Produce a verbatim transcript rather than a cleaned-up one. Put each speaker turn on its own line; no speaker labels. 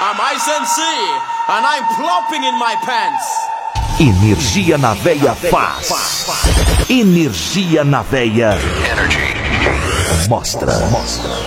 I'm Ice M C, and I'm plopping in my pants.
Energia na veia faz. Energia na veia.
Energy.
Mostra. Mostra.